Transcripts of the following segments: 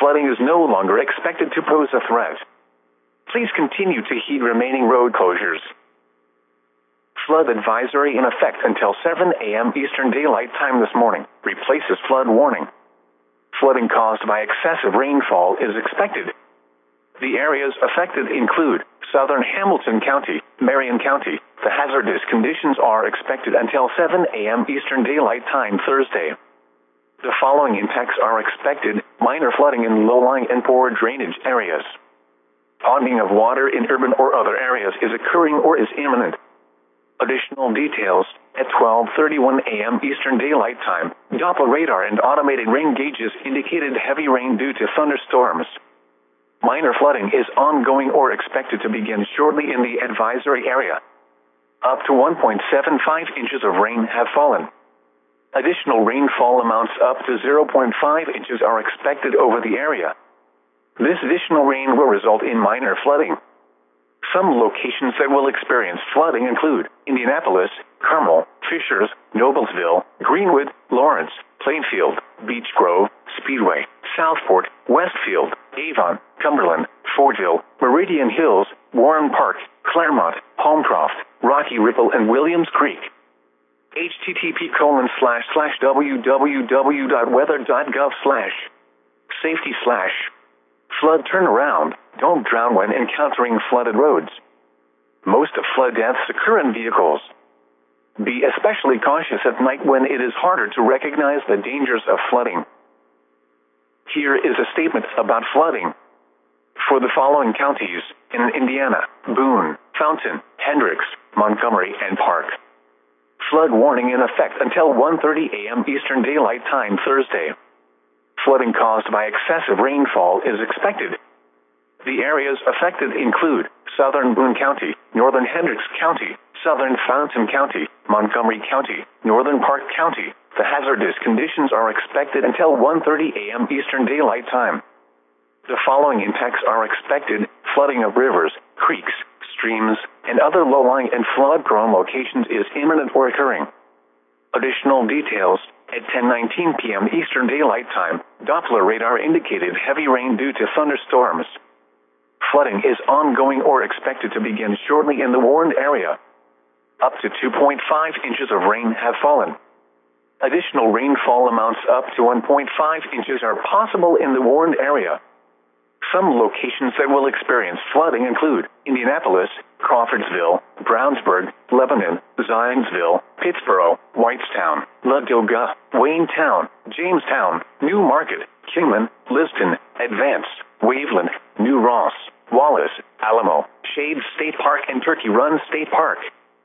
flooding is no longer expected to pose a threat. Please continue to heed remaining road closures. Flood advisory in effect until 7 a.m. Eastern Daylight Time this morning replaces flood warning. Flooding caused by excessive rainfall is expected. The areas affected include southern Hamilton County, Marion County. The hazardous conditions are expected until 7 a.m. Eastern Daylight Time Thursday. The following impacts are expected: minor flooding in low-lying and poor drainage areas. Ponding of water in urban or other areas is occurring or is imminent. Additional details: at 12:31 a.m. Eastern Daylight Time, Doppler radar and automated rain gauges indicated heavy rain due to thunderstorms. Minor flooding is ongoing or expected to begin shortly in the advisory area. Up to 1.75 inches of rain have fallen. Additional rainfall amounts up to 0.5 inches are expected over the area. This additional rain will result in minor flooding. Some locations that will experience flooding include Indianapolis, Carmel, Fishers, Noblesville, Greenwood, Lawrence, Plainfield, Beech Grove, Speedway, Southport, Westfield, Avon, Cumberland, Fortville, Meridian Hills, Warren Park, Claremont, Holmcroft, Rocky Ripple, and Williams Creek. http://www.weather.gov/safety/flood turnaround. Don't drown when encountering flooded roads. Most of flood deaths occur in vehicles. Be especially cautious at night when it is harder to recognize the dangers of flooding. Here is a statement about flooding. For the following counties in Indiana: Boone, Fountain, Hendricks, Montgomery, and Park. Flood warning in effect until 1:30 a.m. Eastern Daylight Time Thursday. Flooding caused by excessive rainfall is expected. The areas affected include southern Boone County, northern Hendricks County, southern Fountain County, Montgomery County, northern Park County. The hazardous conditions are expected until 1:30 a.m. Eastern Daylight Time. The following impacts are expected: flooding of rivers, creeks, streams, and other low-lying and flood-prone locations is imminent or occurring. Additional details: at 10:19 p.m. Eastern Daylight Time, Doppler radar indicated heavy rain due to thunderstorms. Flooding is ongoing or expected to begin shortly in the warned area. Up to 2.5 inches of rain have fallen. Additional rainfall amounts up to 1.5 inches are possible in the warned area. Some locations that will experience flooding include Indianapolis, Crawfordsville, Brownsburg, Lebanon, Zionsville, Pittsboro, Whitestown, Ladoga, Waynetown, Jamestown, New Market, Kingman, Liston, Advance, Waveland, New Ross, Wallace, Alamo, Shade State Park, and Turkey Run State Park.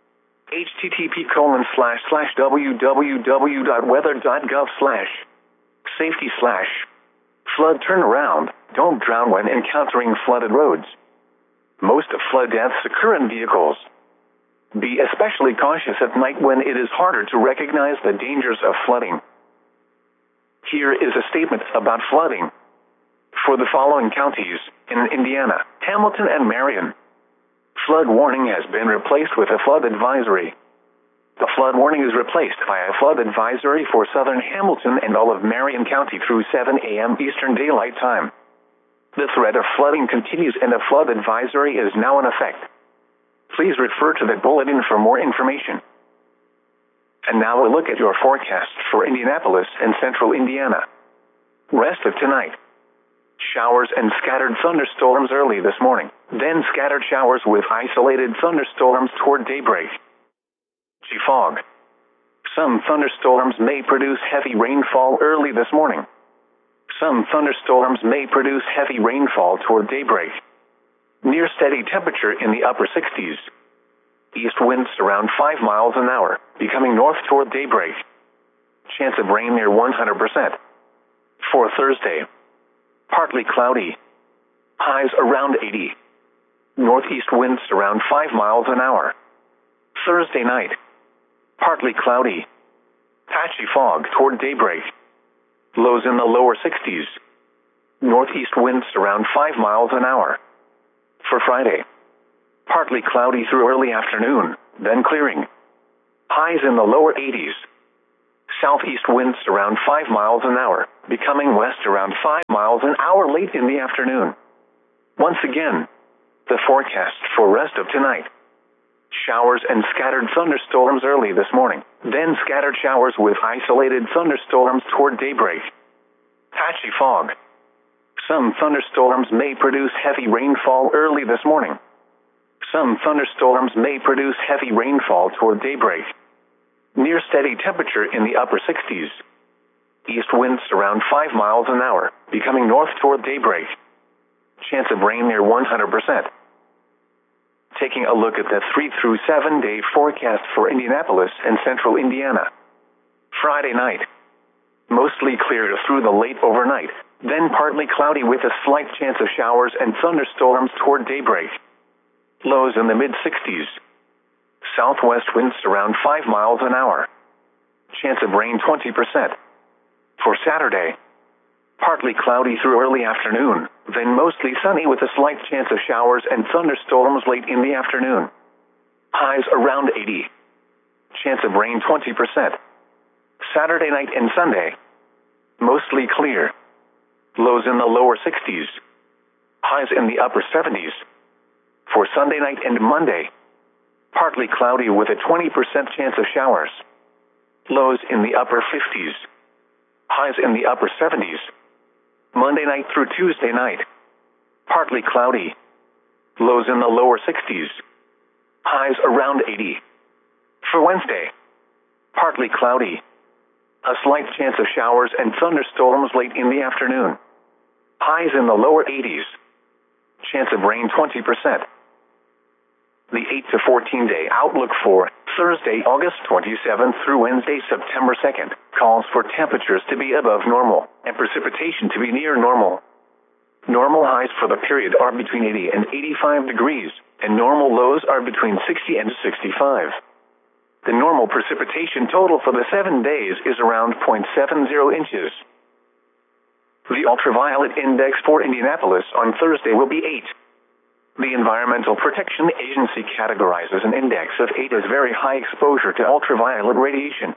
http://www.weather.gov/safety/flood turnaround. Don't drown when encountering flooded roads. Most of flood deaths occur in vehicles. Be especially cautious at night when it is harder to recognize the dangers of flooding. Here is a statement about flooding. For the following counties in Indiana: Hamilton and Marion. Flood warning has been replaced with a flood advisory. The flood warning is replaced by a flood advisory for southern Hamilton and all of Marion County through 7 a.m. Eastern Daylight Time. The threat of flooding continues and a flood advisory is now in effect. Please refer to the bulletin for more information. And now a look at your forecast for Indianapolis and central Indiana. Rest of tonight: showers and scattered thunderstorms early this morning, then scattered showers with isolated thunderstorms toward daybreak. Fog. Some thunderstorms may produce heavy rainfall early this morning. Some thunderstorms may produce heavy rainfall toward daybreak. Near steady temperature in the upper 60s. East winds around 5 miles an hour, becoming north toward daybreak. Chance of rain near 100%. For Thursday: partly cloudy. Highs around 80. Northeast winds around 5 miles an hour. Thursday night: partly cloudy. Patchy fog toward daybreak. Lows in the lower 60s. Northeast winds around 5 miles an hour. For Friday: partly cloudy through early afternoon, then clearing. Highs in the lower 80s. Southeast winds around 5 miles an hour, becoming west around 5 miles. miles an hour late in the afternoon. Once again, the forecast for rest of tonight. Showers and scattered thunderstorms early this morning, then scattered showers with isolated thunderstorms toward daybreak. Patchy fog. Some thunderstorms may produce heavy rainfall early this morning. Some thunderstorms may produce heavy rainfall toward daybreak. Near steady temperature in the upper 60s. East winds around 5 miles an hour, becoming north toward daybreak. Chance of rain near 100%. Taking a look at the 3 through 7 day forecast for Indianapolis and central Indiana. Friday night. Mostly clear through the late overnight, then partly cloudy with a slight chance of showers and thunderstorms toward daybreak. Lows in the mid-60s. Southwest winds around 5 miles an hour. Chance of rain 20%. For Saturday, partly cloudy through early afternoon, then mostly sunny with a slight chance of showers and thunderstorms late in the afternoon. Highs around 80. Chance of rain 20%. Saturday night and Sunday, mostly clear. Lows in the lower 60s. Highs in the upper 70s. For Sunday night and Monday, partly cloudy with a 20% chance of showers. Lows in the upper 50s. Highs in the upper 70s. Monday night through Tuesday night, partly cloudy. Lows in the lower 60s. Highs around 80. For Wednesday, partly cloudy. A slight chance of showers and thunderstorms late in the afternoon. Highs in the lower 80s. Chance of rain 20%. The 8 to 14 day outlook for Thursday, August 27th through Wednesday, September 2nd, calls for temperatures to be above normal and precipitation to be near normal. Normal highs for the period are between 80 and 85 degrees, and normal lows are between 60 and 65. The normal precipitation total for the 7 days is around 0.70 inches. The ultraviolet index for Indianapolis on Thursday will be 8. The Environmental Protection Agency categorizes an index of 8 as very high exposure to ultraviolet radiation.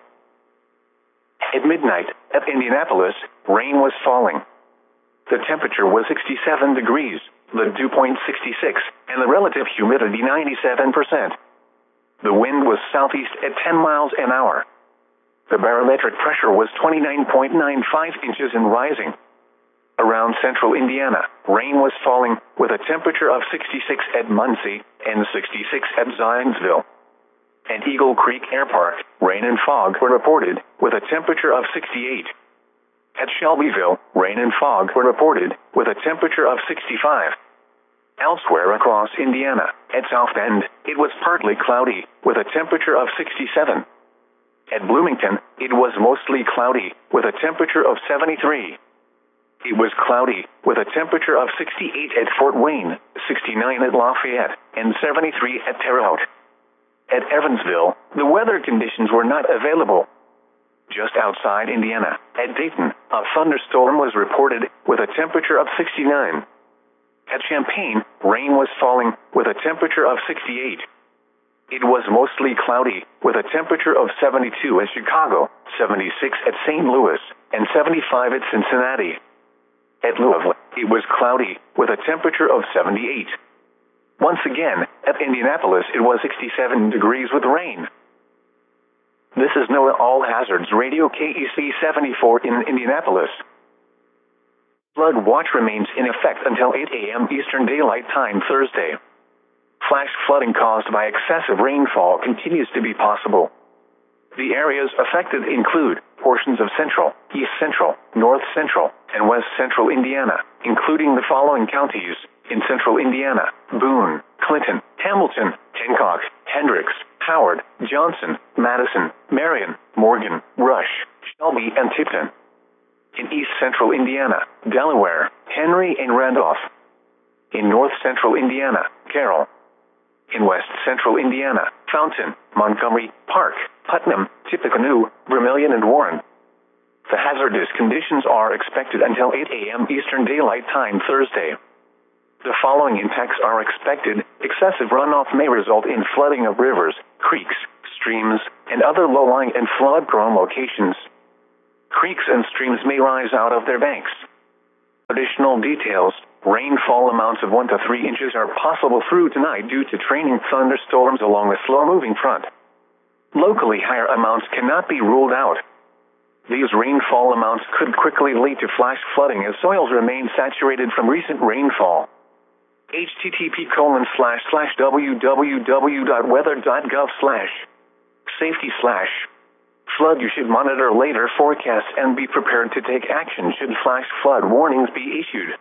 At midnight, at Indianapolis, rain was falling. The temperature was 67 degrees, the dew point 66, and the relative humidity 97%. The wind was southeast at 10 miles an hour. The barometric pressure was 29.95 inches and rising. Around central Indiana, rain was falling with a temperature of 66 at Muncie and 66 at Zionsville. At Eagle Creek Air Park, rain and fog were reported with a temperature of 68. At Shelbyville, rain and fog were reported with a temperature of 65. Elsewhere across Indiana, at South Bend, it was partly cloudy with a temperature of 67. At Bloomington, it was mostly cloudy with a temperature of 73. It was cloudy with a temperature of 68 at Fort Wayne, 69 at Lafayette, and 73 at Terre Haute. At Evansville, the weather conditions were not available. Just outside Indiana, at Dayton, a thunderstorm was reported with a temperature of 69. At Champaign, rain was falling with a temperature of 68. It was mostly cloudy with a temperature of 72 at Chicago, 76 at St. Louis, and 75 at Cincinnati. At Louisville, it was cloudy with a temperature of 78. Once again, at Indianapolis, it was 67 degrees with rain. This is NOAA All Hazards Radio KEC 74 in Indianapolis. Flood watch remains in effect until 8 a.m. Eastern Daylight Time Thursday. Flash flooding caused by excessive rainfall continues to be possible. The areas affected include portions of central, east central, north central, and west central Indiana, including the following counties in central Indiana: Boone, Clinton, Hamilton, Hancock, Hendricks, Howard, Johnson, Madison, Marion, Morgan, Rush, Shelby, and Tipton. In east central Indiana, Delaware, Henry, and Randolph. In north central Indiana, Carroll. In west central Indiana, Fountain, Montgomery, Park, Putnam, Tippecanoe, Vermilion, and Warren. The hazardous conditions are expected until 8 a.m. Eastern Daylight Time Thursday. The following impacts are expected. Excessive runoff may result in flooding of rivers, creeks, streams, and other low-lying and flood-prone locations. Creeks and streams may rise out of their banks. Additional details: rainfall amounts of 1 to 3 inches are possible through tonight due to trailing thunderstorms along a slow-moving front. Locally, higher amounts cannot be ruled out. These rainfall amounts could quickly lead to flash flooding as soils remain saturated from recent rainfall. http://wweather.gov/safety/flood. You should monitor later forecasts and be prepared to take action should flash flood warnings be issued.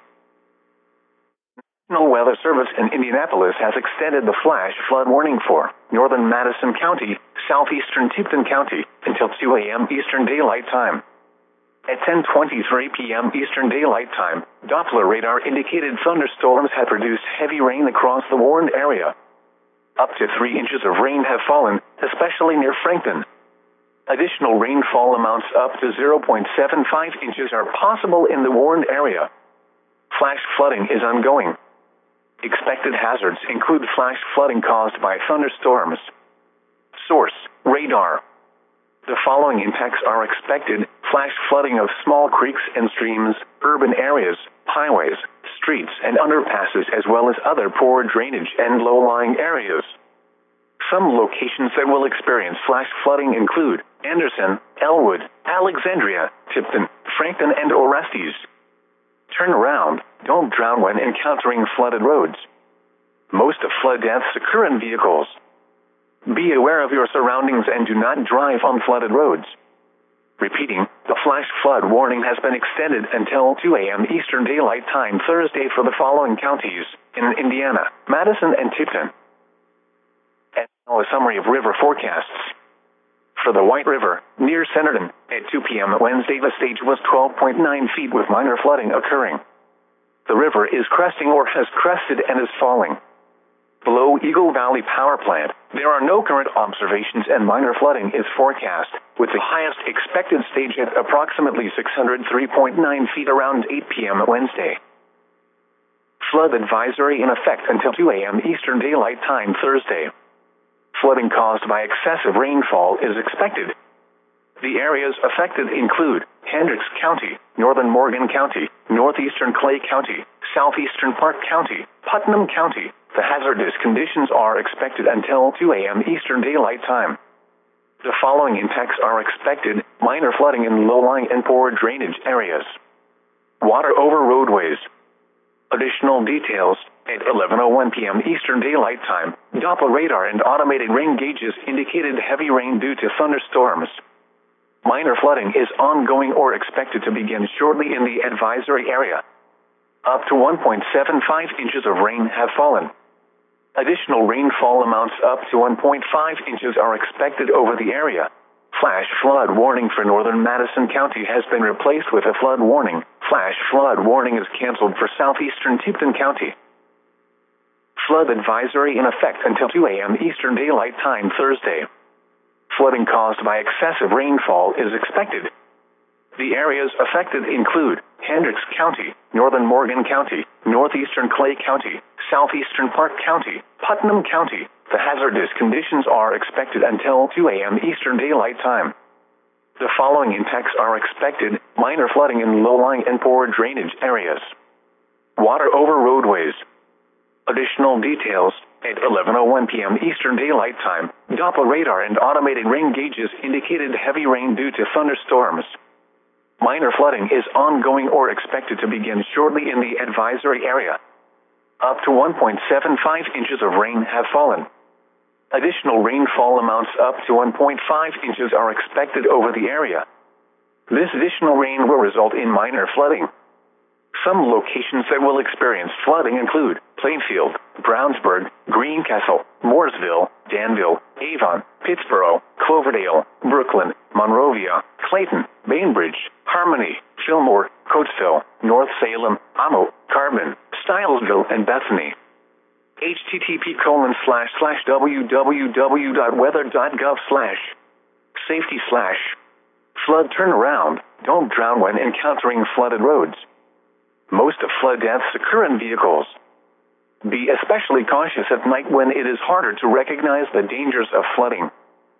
National Weather Service in Indianapolis has extended the flash flood warning for northern Madison County, southeastern Tipton County, until 2 a.m. Eastern Daylight Time. At 10:23 p.m. Eastern Daylight Time, Doppler radar indicated thunderstorms had produced heavy rain across the warned area. Up to 3 inches of rain have fallen, especially near Frankton. Additional rainfall amounts up to 0.75 inches are possible in the warned area. Flash flooding is ongoing. Expected hazards include flash flooding caused by thunderstorms. Source: radar. The following impacts are expected: flash flooding of small creeks and streams, urban areas, highways, streets and underpasses, as well as other poor drainage and low-lying areas. Some locations that will experience flash flooding include Anderson, Elwood, Alexandria, Tipton, Frankton, and Orestes. Turn around. Don't drown when encountering flooded roads. Most of flood deaths occur in vehicles. Be aware of your surroundings and do not drive on flooded roads. Repeating, the flash flood warning has been extended until 2 a.m. Eastern Daylight Time Thursday for the following counties in Indiana, Madison, and Tipton. And now a summary of river forecasts. For the White River, near Centerton, at 2 p.m. Wednesday, the stage was 12.9 feet with minor flooding occurring. The river is cresting or has crested and is falling. Below Eagle Valley Power Plant, there are no current observations and minor flooding is forecast, with the highest expected stage at approximately 603.9 feet around 8 p.m. Wednesday. Flood advisory in effect until 2 a.m. Eastern Daylight Time Thursday. Flooding caused by excessive rainfall is expected. The areas affected include Hendricks County, northern Morgan County, northeastern Clay County, southeastern Park County, Putnam County. The hazardous conditions are expected until 2 a.m. Eastern Daylight Time. The following impacts are expected: minor flooding in low-lying and poor drainage areas. Water over roadways. Additional details: at 11:01 p.m. Eastern Daylight Time, Doppler radar and automated rain gauges indicated heavy rain due to thunderstorms. Minor flooding is ongoing or expected to begin shortly in the advisory area. Up to 1.75 inches of rain have fallen. Additional rainfall amounts up to 1.5 inches are expected over the area. Flash flood warning for northern Madison County has been replaced with a flood warning. Flash flood warning is canceled for southeastern Tipton County. Flood advisory in effect until 2 a.m. Eastern Daylight Time Thursday. Flooding caused by excessive rainfall is expected. The areas affected include Hendricks County, northern Morgan County, northeastern Clay County, southeastern Park County, Putnam County. The hazardous conditions are expected until 2 a.m. Eastern Daylight Time. The following impacts are expected: minor flooding in low-lying and poor drainage areas. Water over roadways. Additional details: at 11:01 p.m. Eastern Daylight Time, Doppler radar and automated rain gauges indicated heavy rain due to thunderstorms. Minor flooding is ongoing or expected to begin shortly in the advisory area. Up to 1.75 inches of rain have fallen. Additional rainfall amounts up to 1.5 inches are expected over the area. This additional rain will result in minor flooding. Some locations that will experience flooding include Plainfield, Brownsburg, Greencastle, Mooresville, Danville, Avon, Pittsboro, Cloverdale, Brooklyn, Monrovia, Clayton, Bainbridge, Harmony, Fillmore, Coatesville, North Salem, Amo, Carbon, Stylesville, and Bethany. http://www.weather.gov/safety/flood. Turn around. Don't drown when encountering flooded roads. Most of flood deaths occur in vehicles. Be especially cautious at night when it is harder to recognize the dangers of flooding.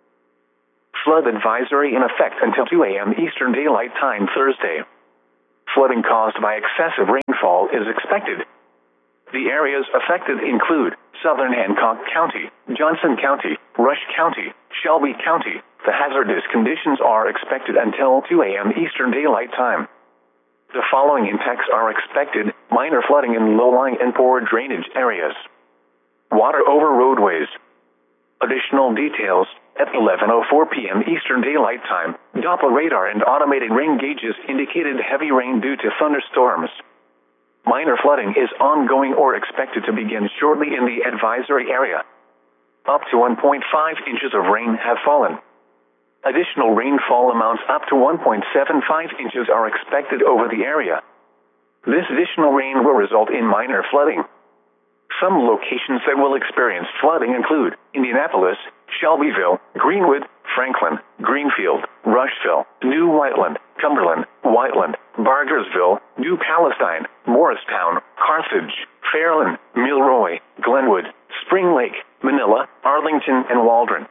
Flood advisory in effect until 2 a.m. Eastern Daylight Time Thursday. flooding caused by excessive rainfall is expected. The areas affected include southern Hancock County, Johnson County, Rush County, Shelby County. The hazardous conditions are expected until 2 a.m. Eastern Daylight Time. The following impacts are expected: minor flooding in low-lying and poor drainage areas. Water over roadways. Additional details: at 11:04 p.m. Eastern Daylight Time, Doppler radar and automated rain gauges indicated heavy rain due to thunderstorms. Minor flooding is ongoing or expected to begin shortly in the advisory area. Up to 1.5 inches of rain have fallen. Additional rainfall amounts up to 1.75 inches are expected over the area. This additional rain will result in minor flooding. Some locations that will experience flooding include Indianapolis, Shelbyville, Greenwood, Franklin, Greenfield, Rushville, New Whiteland, Cumberland, Whiteland, Bargersville, New Palestine, Morristown, Carthage, Fairland, Milroy, Glenwood, Spring Lake, Manila, Arlington, and Waldron.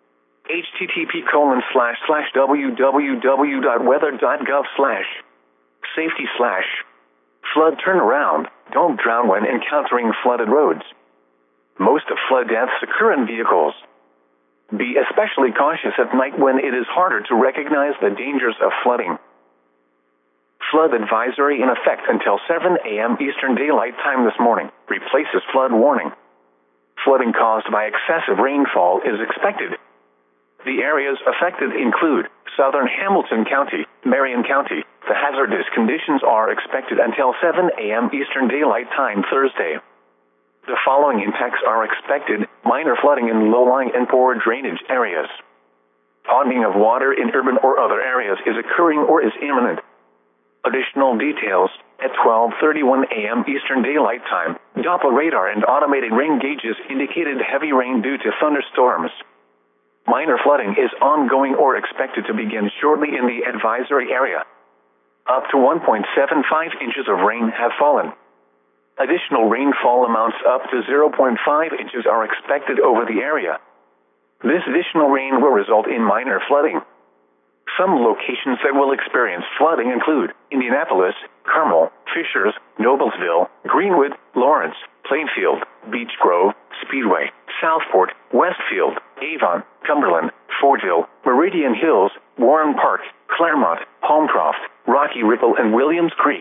http://www.weather.gov/safety/flood turnaround. Don't drown when encountering flooded roads. Most of flood deaths occur in vehicles. Be especially cautious at night when it is harder to recognize the dangers of flooding. Flood advisory in effect until 7 a.m. Eastern Daylight Time this morning replaces flood warning. Flooding caused by excessive rainfall is expected. The areas affected include southern Hamilton County, Marion County. The hazardous conditions are expected until 7 a.m. Eastern Daylight Time Thursday. The following impacts are expected: minor flooding in low-lying and poor drainage areas. Ponding of water in urban or other areas is occurring or is imminent. Additional details: at 12:31 a.m. Eastern Daylight Time, Doppler radar and automated rain gauges indicated heavy rain due to thunderstorms. Minor flooding is ongoing or expected to begin shortly in the advisory area. Up to 1.75 inches of rain have fallen. Additional rainfall amounts up to 0.5 inches are expected over the area. This additional rain will result in minor flooding. Some locations that will experience flooding include Indianapolis, Carmel, Fishers, Noblesville, Greenwood, Lawrence, Plainfield, Beech Grove, Speedway, Southport, Westfield, Avon, Cumberland, Fordville, Meridian Hills, Warren Park, Claremont, Holmcroft, Rocky Ripple, and Williams Creek.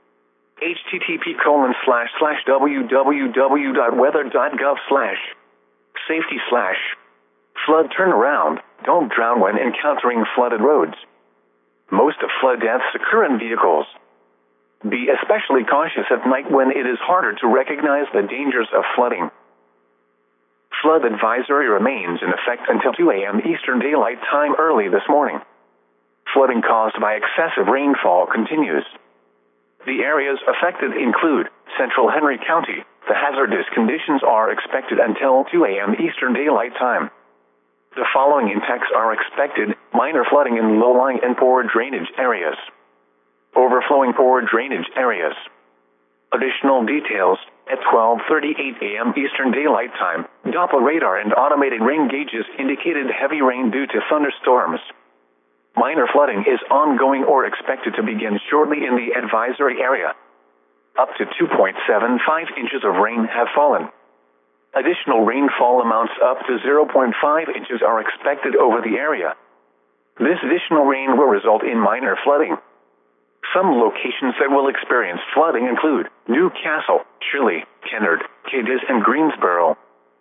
http://www.weather.gov/safety/flood turnaround. Don't drown when encountering flooded roads. Most of flood deaths occur in vehicles. Be especially cautious at night when it is harder to recognize the dangers of flooding. Flood advisory remains in effect until 2 a.m. Eastern Daylight Time early this morning. Flooding caused by excessive rainfall continues. The areas affected include central Henry County. The hazardous conditions are expected until 2 a.m. Eastern Daylight Time. The following impacts are expected: minor flooding in low-lying and poor drainage areas. Overflowing poor drainage areas. Additional details: at 12:38 a.m. Eastern Daylight Time, Doppler radar and automated rain gauges indicated heavy rain due to thunderstorms. Minor flooding is ongoing or expected to begin shortly in the advisory area. Up to 2.75 inches of rain have fallen. Additional rainfall amounts up to 0.5 inches are expected over the area. This additional rain will result in minor flooding. Some locations that will experience flooding include New Castle, Shirley, Kennard, Cadiz, and Greensboro.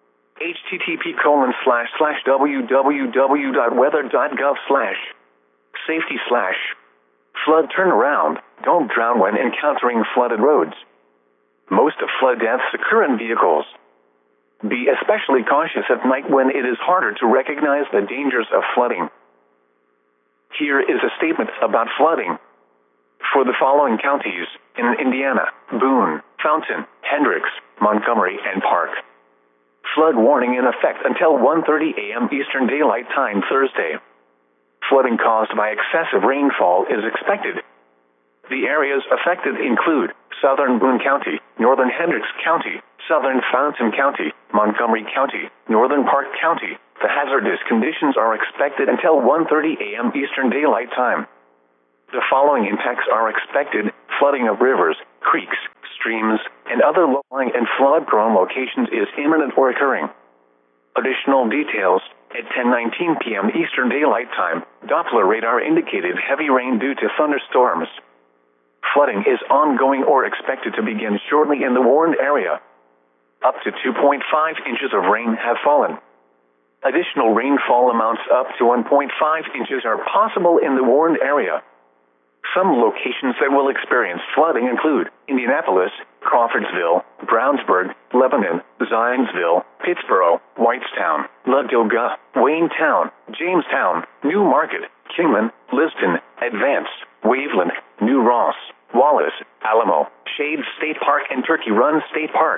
http://www.weather.gov/safety/flood turnaround. Don't drown when encountering flooded roads. Most of flood deaths occur in vehicles. Be especially cautious at night when it is harder to recognize the dangers of flooding. Here is a statement about flooding. For the following counties in Indiana: Boone, Fountain, Hendricks, Montgomery, and Park. Flood warning in effect until 1:30 a.m. Eastern Daylight Time Thursday. Flooding caused by excessive rainfall is expected. The areas affected include southern Boone County, northern Hendricks County, southern Fountain County, Montgomery County, northern Park County. The hazardous conditions are expected until 1:30 a.m. Eastern Daylight Time. The following impacts are expected: flooding of rivers, creeks, streams, and other low-lying and flood-prone locations is imminent or occurring. Additional details: at 10:19 p.m. Eastern Daylight Time, Doppler radar indicated heavy rain due to thunderstorms. Flooding is ongoing or expected to begin shortly in the warned area. Up to 2.5 inches of rain have fallen. Additional rainfall amounts up to 1.5 inches are possible in the warned area. Some locations that will experience flooding include Indianapolis, Crawfordsville, Brownsburg, Lebanon, Zionsville, Pittsboro, Whitestown, Ladoga, Waynetown, Jamestown, New Market, Kingman, Liston, Advance, Waveland, New Ross, Wallace, Alamo, Shades State Park, and Turkey Run State Park.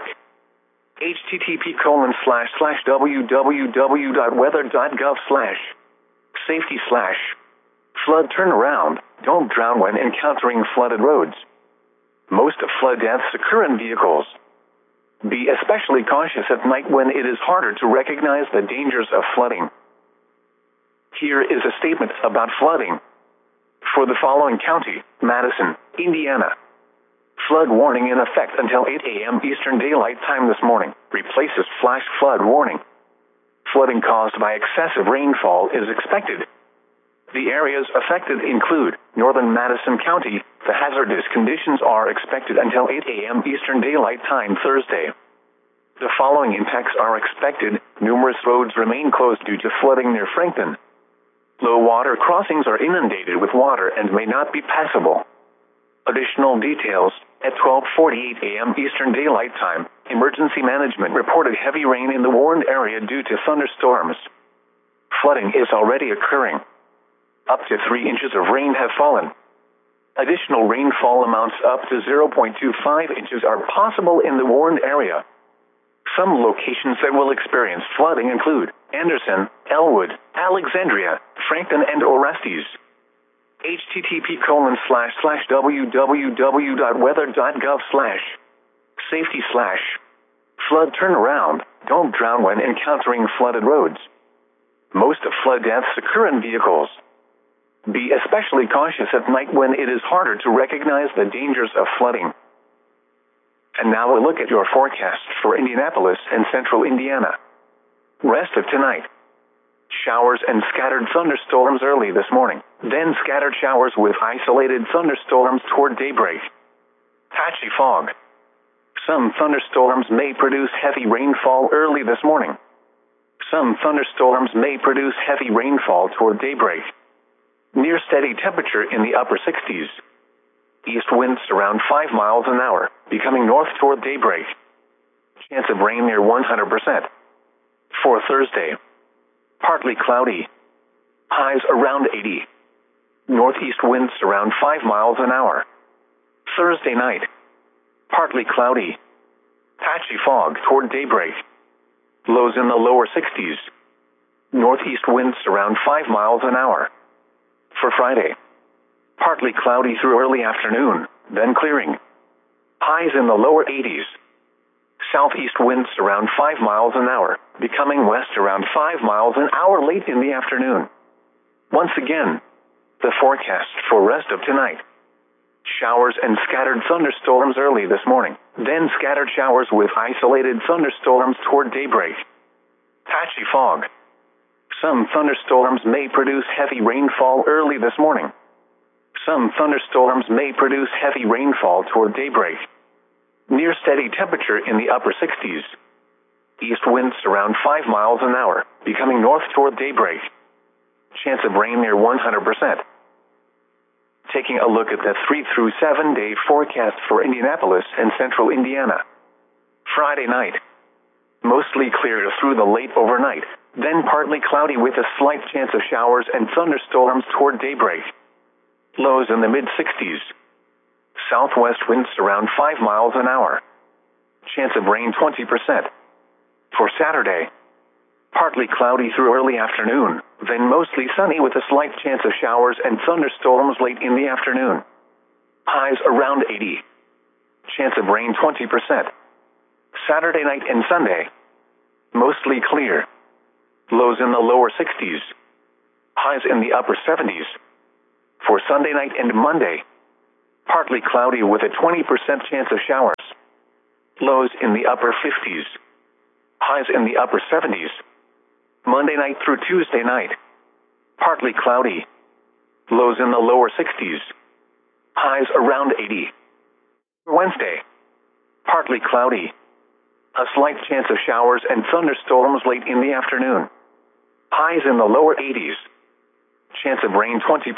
http://www.weather.gov/safety/flood turnaround. Don't drown when encountering flooded roads. Most flood deaths occur in vehicles. Be especially cautious at night when it is harder to recognize the dangers of flooding. Here is a statement about flooding. For the following county: Madison, Indiana. Flood warning in effect until 8 a.m. Eastern Daylight Time this morning. Replaces flash flood warning. Flooding caused by excessive rainfall is expected. The areas affected include northern Madison County. The hazardous conditions are expected until 8 a.m. Eastern Daylight Time Thursday. The following impacts are expected: numerous roads remain closed due to flooding near Frankton. Low water crossings are inundated with water and may not be passable. Additional details: at 12:48 a.m. Eastern Daylight Time, Emergency Management reported heavy rain in the warned area due to thunderstorms. Flooding is already occurring. Up to 3 inches of rain have fallen. Additional rainfall amounts up to 0.25 inches are possible in the warned area. Some locations that will experience flooding include Anderson, Elwood, Alexandria, Frankton, and Orestes. http://www.weather.gov/safety/flood turnaround. Don't drown when encountering flooded roads. Most flood deaths occur in vehicles. Be especially cautious at night when it is harder to recognize the dangers of flooding. And now a look at your forecast for Indianapolis and central Indiana. Rest of tonight: showers and scattered thunderstorms early this morning, then scattered showers with isolated thunderstorms toward daybreak. Patchy fog. Some thunderstorms may produce heavy rainfall early this morning. Some thunderstorms may produce heavy rainfall toward daybreak. Near steady temperature in the upper 60s. East winds around 5 miles an hour, becoming north toward daybreak. Chance of rain near 100%. For Thursday: partly cloudy. Highs around 80. Northeast winds around 5 miles an hour. Thursday night: partly cloudy. Patchy fog toward daybreak. Lows in the lower 60s. Northeast winds around 5 miles an hour. For Friday: partly cloudy through early afternoon, then clearing. Highs in the lower 80s. Southeast winds around 5 miles an hour, becoming west around 5 miles an hour late in the afternoon. Once again, the forecast for rest of tonight: showers and scattered thunderstorms early this morning, then scattered showers with isolated thunderstorms toward daybreak. Patchy fog. Some thunderstorms may produce heavy rainfall early this morning. Some thunderstorms may produce heavy rainfall toward daybreak. Near steady temperature in the upper 60s. East winds around 5 miles an hour, becoming north toward daybreak. Chance of rain near 100%. Taking a look at the 3 through 7 day forecast for Indianapolis and central Indiana. Friday night: mostly clear through the late overnight, then partly cloudy with a slight chance of showers and thunderstorms toward daybreak. Lows in the mid-60s. Southwest winds around 5 miles an hour. Chance of rain 20%. For Saturday: partly cloudy through early afternoon, then mostly sunny with a slight chance of showers and thunderstorms late in the afternoon. Highs around 80. Chance of rain 20%. Saturday night and Sunday: mostly clear. Lows in the lower 60s. Highs in the upper 70s. For Sunday night and Monday, partly cloudy with a 20% chance of showers. Lows in the upper 50s. Highs in the upper 70s. Monday night through Tuesday night, partly cloudy. Lows in the lower 60s. Highs around 80. Wednesday, partly cloudy. A slight chance of showers and thunderstorms late in the afternoon. Highs in the lower 80s. Chance of rain 20%.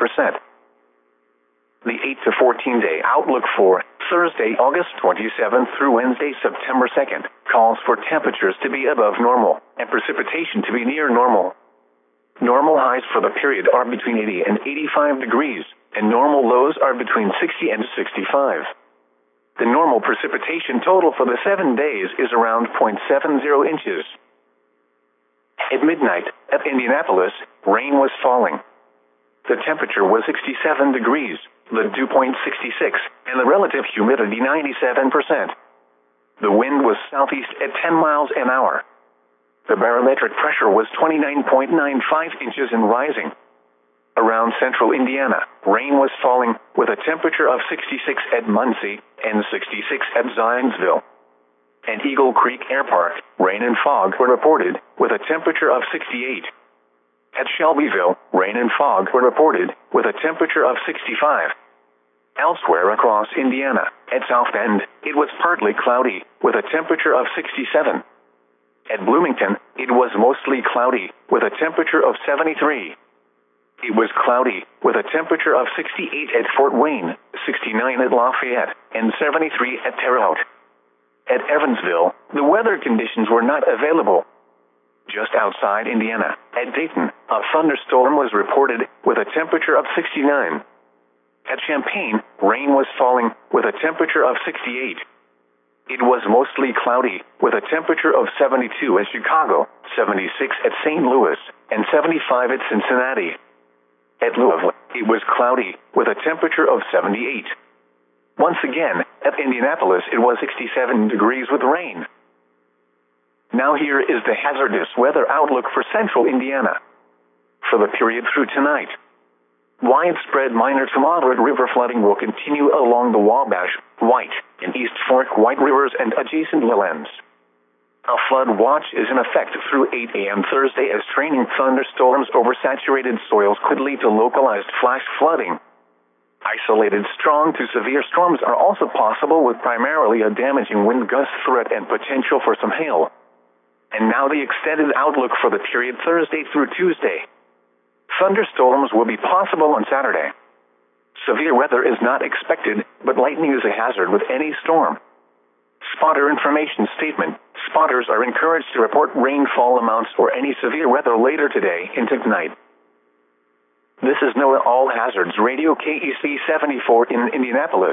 The 8 to 14 day outlook for Thursday, August 27th through Wednesday, September 2nd, calls for temperatures to be above normal and precipitation to be near normal. Normal highs for the period are between 80 and 85 degrees, and normal lows are between 60 and 65. The normal precipitation total for the 7 days is around 0.70 inches. At midnight, at Indianapolis, rain was falling. The temperature was 67 degrees, the dew point 66, and the relative humidity 97%. The wind was southeast at 10 miles an hour. The barometric pressure was 29.95 inches and rising. Around central Indiana, rain was falling with a temperature of 66 at Muncie and 66 at Zionsville. At Eagle Creek Air Park, rain and fog were reported with a temperature of 68. At Shelbyville, rain and fog were reported with a temperature of 65. Elsewhere across Indiana, at South Bend, it was partly cloudy with a temperature of 67. At Bloomington, it was mostly cloudy with a temperature of 73. It was cloudy with a temperature of 68 at Fort Wayne, 69 at Lafayette, and 73 at Terre Haute. At Evansville, the weather conditions were not available. Just outside Indiana, at Dayton, a thunderstorm was reported with a temperature of 69. At Champaign, rain was falling with a temperature of 68. It was mostly cloudy with a temperature of 72 at Chicago, 76 at St. Louis, and 75 at Cincinnati. At Louisville, it was cloudy with a temperature of 78. Once again, at Indianapolis, it was 67 degrees with rain. Now here is the hazardous weather outlook for central Indiana. For the period through tonight, widespread minor to moderate river flooding will continue along the Wabash, White, and East Fork White Rivers and adjacent lowlands. A flood watch is in effect through 8 a.m. Thursday as training thunderstorms over saturated soils could lead to localized flash flooding. Isolated strong to severe storms are also possible with primarily a damaging wind gust threat and potential for some hail. And now the extended outlook for the period Thursday through Tuesday. Thunderstorms will be possible on Saturday. Severe weather is not expected, but lightning is a hazard with any storm. Spotter information statement. Spotters are encouraged to report rainfall amounts or any severe weather later today into tonight. This is NOAA All Hazards Radio KEC 74 in Indianapolis.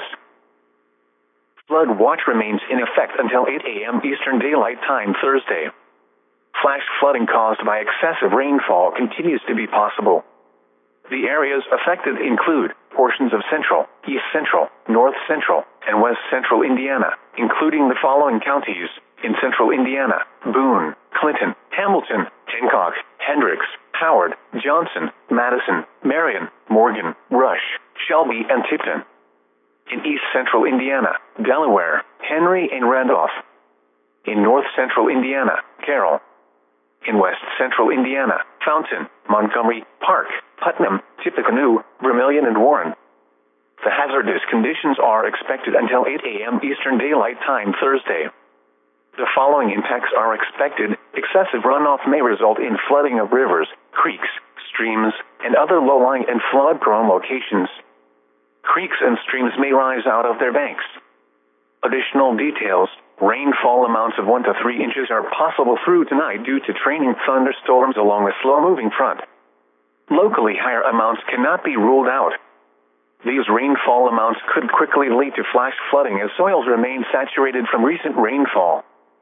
Flood watch remains in effect until 8 a.m. Eastern Daylight Time Thursday. Flash flooding caused by excessive rainfall continues to be possible. The areas affected include portions of central, east central, north central, and west central Indiana, including the following counties: in central Indiana, Boone, Clinton, Hamilton, Hancock, Hendricks, Howard, Johnson, Madison, Marion, Morgan, Rush, Shelby, and Tipton. In east central Indiana, Delaware, Henry, and Randolph. In north central Indiana, Carroll. In west central Indiana, Fountain, Montgomery, Park, Putnam, Tippecanoe, Vermilion, and Warren. The hazardous conditions are expected until 8 a.m. Eastern Daylight Time Thursday. The following impacts are expected. Excessive runoff may result in flooding of rivers, creeks, streams, and other low-lying and flood-prone locations. Creeks and streams may rise out of their banks. Additional details: rainfall amounts of 1 to 3 inches are possible through tonight due to training thunderstorms along a slow-moving front. Locally, higher amounts cannot be ruled out. These rainfall amounts could quickly lead to flash flooding as soils remain saturated from recent rainfall.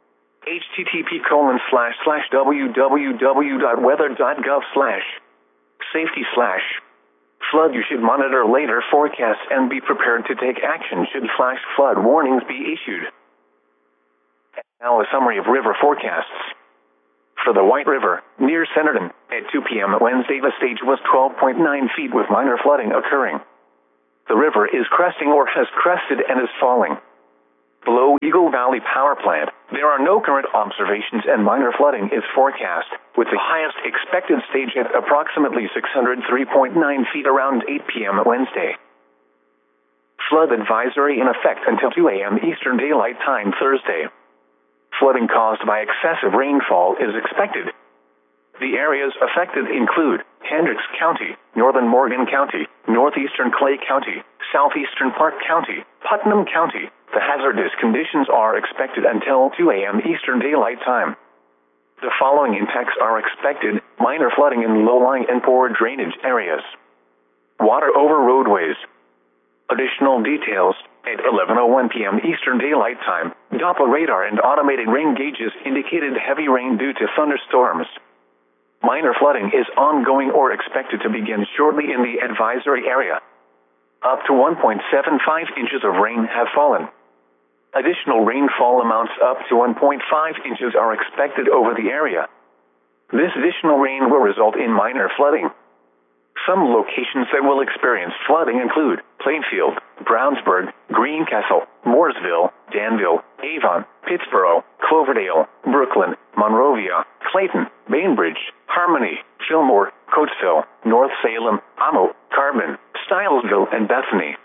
http://www.weather.gov/safety/ flood. You should monitor later forecasts and be prepared to take action should flash flood warnings be issued. Now a summary of river forecasts. For the White River, near Centerton, at 2 p.m. Wednesday, the stage was 12.9 feet with minor flooding occurring. The river is cresting or has crested and is falling. Below Eagle Valley Power Plant, there are no current observations and minor flooding is forecast, with the highest expected stage at approximately 603.9 feet around 8 p.m. Wednesday. Flood advisory in effect until 2 a.m. Eastern Daylight Time Thursday. Flooding caused by excessive rainfall is expected. The areas affected include Hendricks County, Northern Morgan County, Northeastern Clay County, Southeastern Park County, Putnam County. The hazardous conditions are expected until 2 a.m. Eastern Daylight Time. The following impacts are expected: minor flooding in low-lying and poor drainage areas. Water over roadways. Additional details: at 11:01 p.m. Eastern Daylight Time, Doppler radar and automated rain gauges indicated heavy rain due to thunderstorms. Minor flooding is ongoing or expected to begin shortly in the advisory area. Up to 1.75 inches of rain have fallen. Additional rainfall amounts up to 1.5 inches are expected over the area. This additional rain will result in minor flooding. Some locations that will experience flooding include Plainfield, Brownsburg, Greencastle, Mooresville, Danville, Avon, Pittsboro, Cloverdale, Brooklyn, Monrovia, Clayton, Bainbridge, Harmony, Fillmore, Coatesville, North Salem, Amo, Carbon, Stylesville, and Bethany.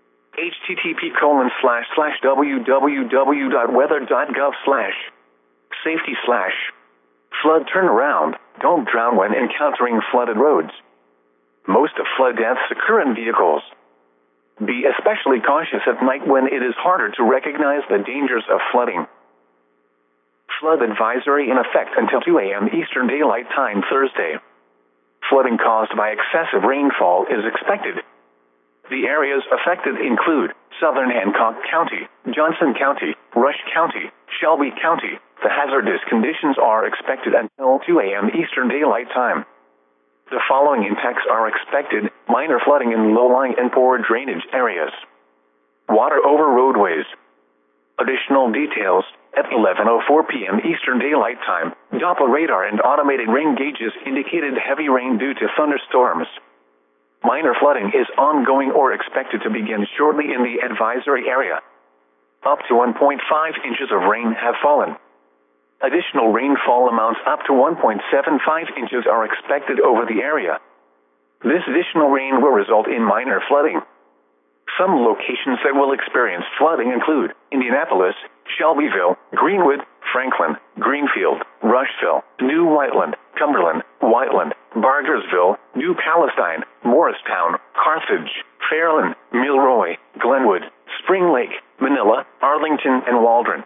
http://www.weather.gov/safety/flood turnaround. Don't drown when encountering flooded roads. Most of flood deaths occur in vehicles. Be especially cautious at night when it is harder to recognize the dangers of flooding. Flood advisory in effect until 2 a.m. Eastern Daylight Time Thursday. Flooding caused by excessive rainfall is expected. The areas affected include Southern Hancock County, Johnson County, Rush County, Shelby County. The hazardous conditions are expected until 2 a.m. Eastern Daylight Time. The following impacts are expected: minor flooding in low-lying and poor drainage areas. Water over roadways. Additional details: at 11:04 p.m. Eastern Daylight Time, Doppler radar and automated rain gauges indicated heavy rain due to thunderstorms. Minor flooding is ongoing or expected to begin shortly in the advisory area. Up to 1.5 inches of rain have fallen. Additional rainfall amounts up to 1.75 inches are expected over the area. This additional rain will result in minor flooding. Some locations that will experience flooding include Indianapolis, Shelbyville, Greenwood, Franklin, Greenfield, Rushville, New Whiteland, Cumberland, Whiteland, Bargersville, New Palestine, Morristown, Carthage, Fairland, Milroy, Glenwood, Spring Lake, Manila, Arlington, and Waldron.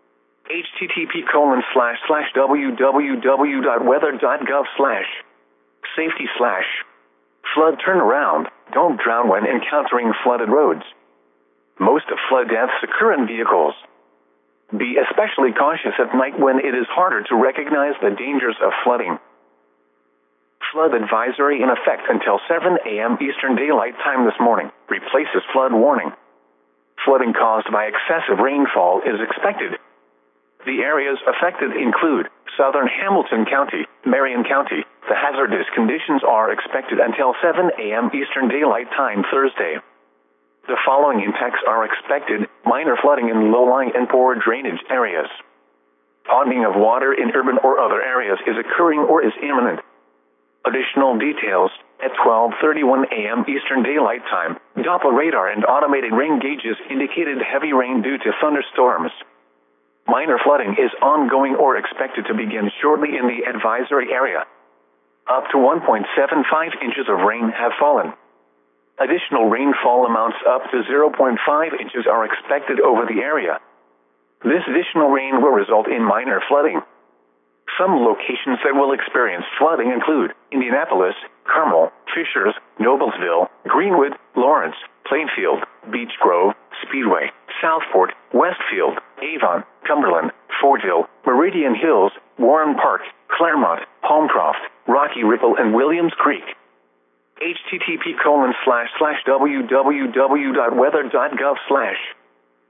http://www.weather.gov/safety/flood turnaround. Don't drown when encountering flooded roads. Most of flood deaths occur in vehicles. Be especially cautious at night when it is harder to recognize the dangers of flooding. Flood advisory in effect until 7 a.m. Eastern Daylight Time this morning replaces flood warning. Flooding caused by excessive rainfall is expected. The areas affected include Southern Hamilton County, Marion County. The hazardous conditions are expected until 7 a.m. Eastern Daylight Time Thursday. The following impacts are expected: minor flooding in low-lying and poor drainage areas. Ponding of water in urban or other areas is occurring or is imminent. Additional details: at 12:31 a.m. Eastern Daylight Time, Doppler radar and automated rain gauges indicated heavy rain due to thunderstorms. Minor flooding is ongoing or expected to begin shortly in the advisory area. Up to 1.75 inches of rain have fallen. Additional rainfall amounts up to 0.5 inches are expected over the area. This additional rain will result in minor flooding. Some locations that will experience flooding include Indianapolis, Carmel, Fishers, Noblesville, Greenwood, Lawrence, Plainfield, Beech Grove, Speedway, Southport, Westfield, Avon, Cumberland, Fortville, Meridian Hills, Warren Park, Claremont, Holmcroft, Rocky Ripple, and Williams Creek.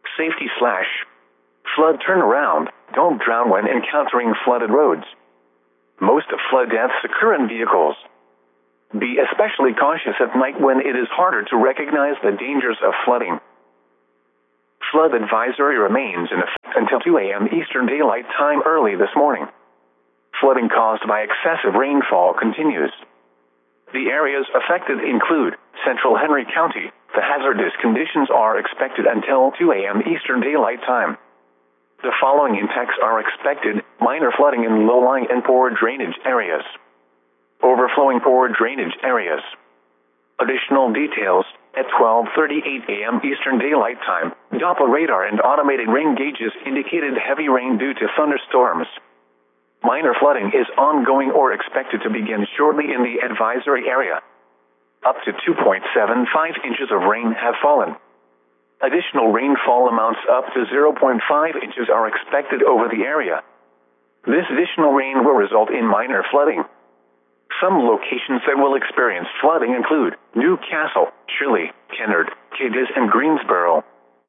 http://www.weather.gov/safety/flood turnaround. Don't drown when encountering flooded roads. Most flood deaths occur in vehicles. Be especially cautious at night when it is harder to recognize the dangers of flooding. Flood advisory remains in effect until 2 a.m. Eastern Daylight Time early this morning. Flooding caused by excessive rainfall continues. The areas affected include Central Henry County. The hazardous conditions are expected until 2 a.m. Eastern Daylight Time. The following impacts are expected: minor flooding in low-lying and poor drainage areas. Overflowing poor drainage areas. Additional details: at 12:38 a.m. Eastern Daylight Time, Doppler radar and automated rain gauges indicated heavy rain due to thunderstorms. Minor flooding is ongoing or expected to begin shortly in the advisory area. Up to 2.75 inches of rain have fallen. Additional rainfall amounts up to 0.5 inches are expected over the area. This additional rain will result in minor flooding. Some locations that will experience flooding include Newcastle, Shirley, Kennard, Cadiz, and Greensboro.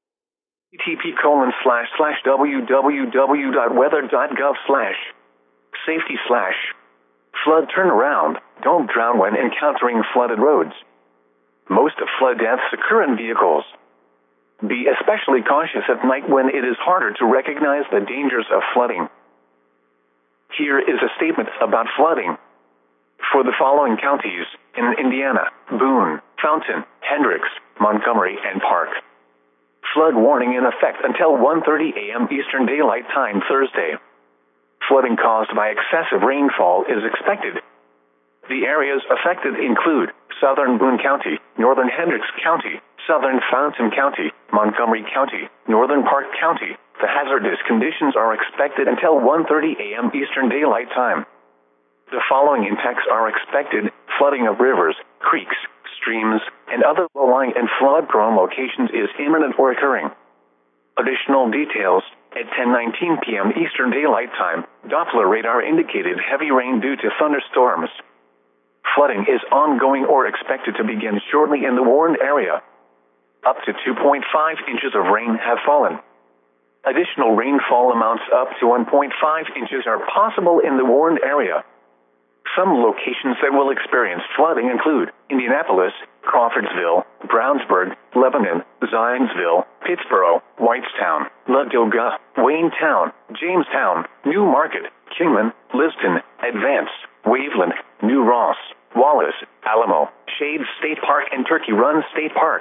http://www.weather.gov/safety/flood turnaround. Don't drown when encountering flooded roads. Most flood deaths occur in vehicles. Be especially cautious at night when it is harder to recognize the dangers of flooding. Here is a statement about flooding. For the following counties in Indiana: Boone, Fountain, Hendricks, Montgomery, and Park. Flood warning in effect until 1:30 a.m. Eastern Daylight Time Thursday. Flooding caused by excessive rainfall is expected. The areas affected include Southern Boone County, Northern Hendricks County, Southern Fountain County, Montgomery County, Northern Park County. The hazardous conditions are expected until 1:30 a.m. Eastern Daylight Time. The following impacts are expected: flooding of rivers, creeks, streams, and other low-lying and flood-prone locations is imminent or occurring. Additional details: at 10:19 p.m. Eastern Daylight Time, Doppler radar indicated heavy rain due to thunderstorms. Flooding is ongoing or expected to begin shortly in the warned area. Up to 2.5 inches of rain have fallen. Additional rainfall amounts up to 1.5 inches are possible in the warned area. Some locations that will experience flooding include Indianapolis, Crawfordsville, Brownsburg, Lebanon, Zionsville, Pittsboro, Whitestown, Ladoga, Waynetown, Jamestown, New Market, Kingman, Liston, Advance, Waveland, New Ross, Wallace, Alamo, Shades State Park, and Turkey Run State Park.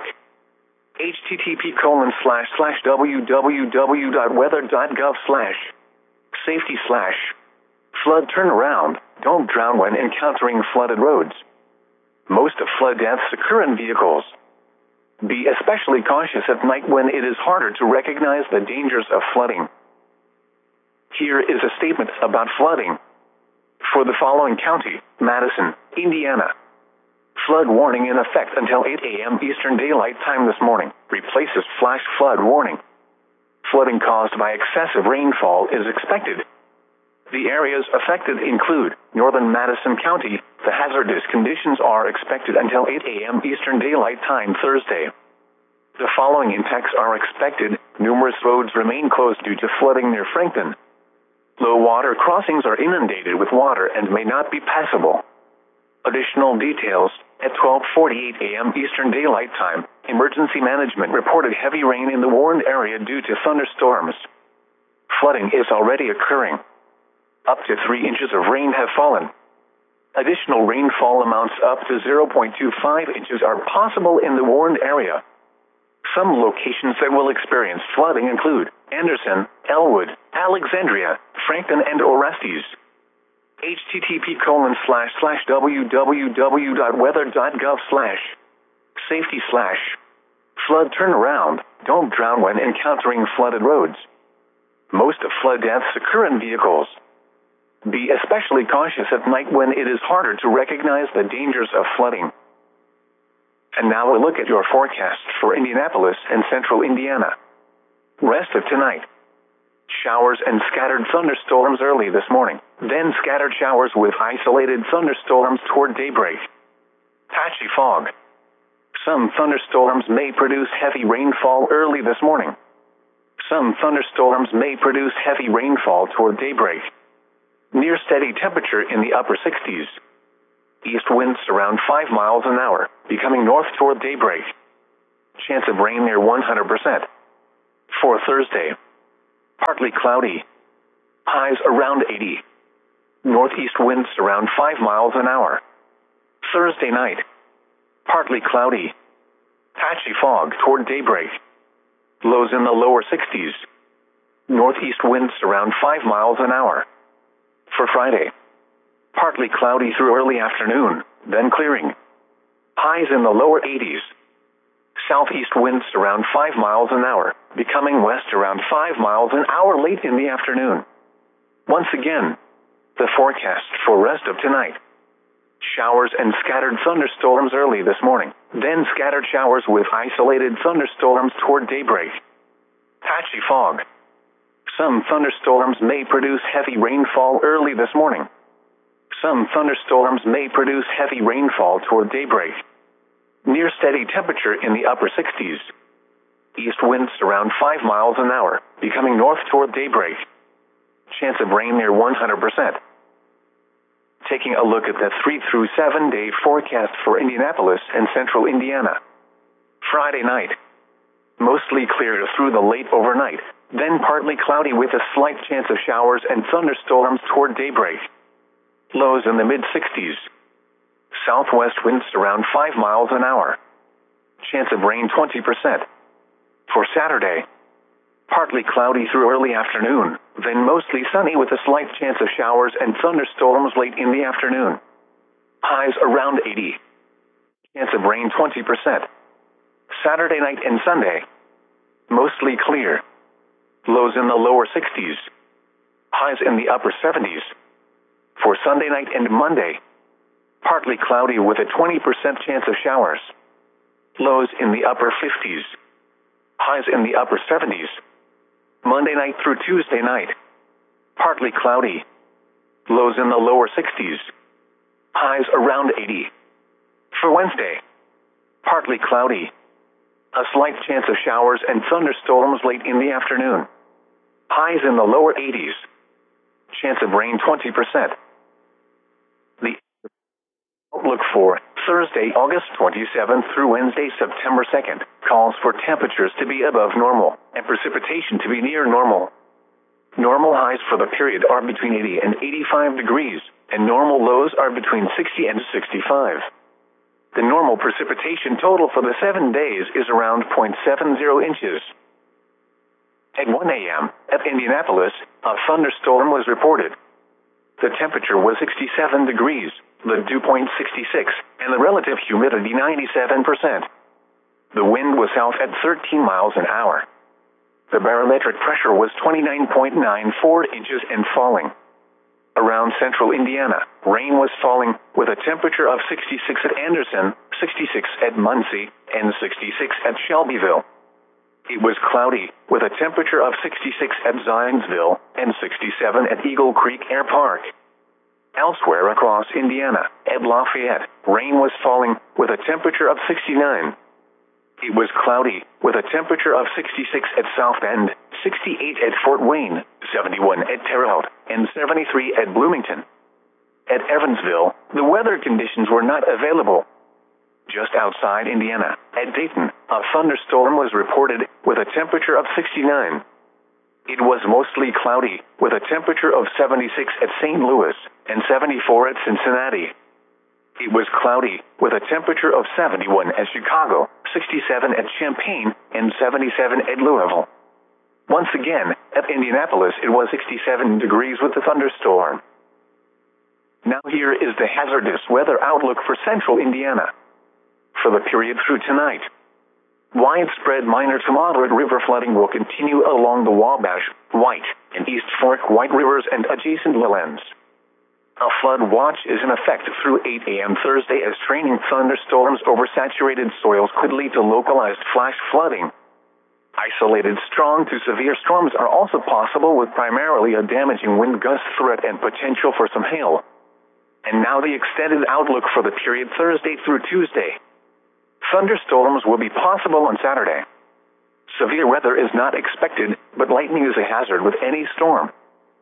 http://www.weather.gov/safety/flood turnaround. Don't drown when encountering flooded roads. Most flood deaths occur in vehicles. Be especially cautious at night when it is harder to recognize the dangers of flooding. Here is a statement about flooding. For the following county: Madison, Indiana. Flood warning in effect until 8 a.m. Eastern Daylight Time this morning. Replaces flash flood warning. Flooding caused by excessive rainfall is expected. The areas affected include Northern Madison County. The hazardous conditions are expected until 8 a.m. Eastern Daylight Time Thursday. The following impacts are expected: numerous roads remain closed due to flooding near Frankton. Low water crossings are inundated with water and may not be passable. Additional details: at 12:48 a.m. Eastern Daylight Time, Emergency Management reported heavy rain in the warned area due to thunderstorms. Flooding is already occurring. Up to 3 inches of rain have fallen. Additional rainfall amounts up to 0.25 inches are possible in the warned area. Some locations that will experience flooding include Anderson, Elwood, Alexandria, Frankton, and Orestes. http://www.weather.gov/safety/flood turnaround. Don't drown when encountering flooded roads. Most flood deaths occur in vehicles. Be especially cautious at night when it is harder to recognize the dangers of flooding. And now a look at your forecast for Indianapolis and central Indiana. Rest of tonight: showers and scattered thunderstorms early this morning, then scattered showers with isolated thunderstorms toward daybreak. Patchy fog. Some thunderstorms may produce heavy rainfall early this morning. Some thunderstorms may produce heavy rainfall toward daybreak. Near steady temperature in the upper 60s. East winds around 5 miles an hour, becoming north toward daybreak. Chance of rain near 100%. For Thursday, partly cloudy. Highs around 80. Northeast winds around 5 miles an hour. Thursday night, partly cloudy. Patchy fog toward daybreak. Lows in the lower 60s. Northeast winds around 5 miles an hour. For Friday, partly cloudy through early afternoon, then clearing. Highs in the lower 80s. Southeast winds around 5 miles an hour, becoming west around 5 miles an hour late in the afternoon. Once again, the forecast for rest of tonight. Showers and scattered thunderstorms early this morning, then scattered showers with isolated thunderstorms toward daybreak. Patchy fog. Some thunderstorms may produce heavy rainfall early this morning. Some thunderstorms may produce heavy rainfall toward daybreak. Near steady temperature in the upper 60s. East winds around 5 miles an hour, becoming north toward daybreak. Chance of rain near 100%. Taking a look at the 3 through 7 day forecast for Indianapolis and central Indiana. Friday night. Mostly clear through the late overnight, then partly cloudy with a slight chance of showers and thunderstorms toward daybreak. Lows in the mid-60s. Southwest winds around 5 miles an hour. Chance of rain 20%. For Saturday, partly cloudy through early afternoon, then mostly sunny with a slight chance of showers and thunderstorms late in the afternoon. Highs around 80. Chance of rain 20%. Saturday night and Sunday, mostly clear. Lows in the lower 60s. Highs in the upper 70s. For Sunday night and Monday, partly cloudy with a 20% chance of showers. Lows in the upper 50s. Highs in the upper 70s. Monday night through Tuesday night, partly cloudy. Lows in the lower 60s. Highs around 80. For Wednesday, partly cloudy. A slight chance of showers and thunderstorms late in the afternoon. Highs in the lower 80s. Chance of rain 20%. The outlook for Thursday, August 27th through Wednesday, September 2nd, calls for temperatures to be above normal and precipitation to be near normal. Normal highs for the period are between 80 and 85 degrees, and normal lows are between 60 and 65. The normal precipitation total for the 7 days is around 0.70 inches. At 1 a.m., at Indianapolis, a thunderstorm was reported. The temperature was 67 degrees, the dew point 66, and the relative humidity 97%. The wind was south at 13 miles an hour. The barometric pressure was 29.94 inches and falling. Around central Indiana, rain was falling with a temperature of 66 at Anderson, 66 at Muncie, and 66 at Shelbyville. It was cloudy with a temperature of 66 at Zionsville and 67 at Eagle Creek Air Park. Elsewhere across Indiana, at Lafayette, rain was falling with a temperature of 69. It was cloudy with a temperature of 66 at South Bend, 68 at Fort Wayne, 71 at Terre Haute, and 73 at Bloomington. At Evansville, the weather conditions were not available. Just outside Indiana, at Dayton, a thunderstorm was reported with a temperature of 69. It was mostly cloudy with a temperature of 76 at St. Louis and 74 at Cincinnati. It was cloudy with a temperature of 71 at Chicago, 67 at Champaign, and 77 at Louisville. Once again, at Indianapolis, it was 67 degrees with a thunderstorm. Now here is the hazardous weather outlook for central Indiana. For the period through tonight, widespread minor to moderate river flooding will continue along the Wabash, White, and East Fork White Rivers and adjacent lowlands. A flood watch is in effect through 8 a.m. Thursday as straining thunderstorms over saturated soils could lead to localized flash flooding. Isolated strong to severe storms are also possible with primarily a damaging wind gust threat and potential for some hail. And now the extended outlook for the period Thursday through Tuesday. Thunderstorms will be possible on Saturday. Severe weather is not expected, but lightning is a hazard with any storm.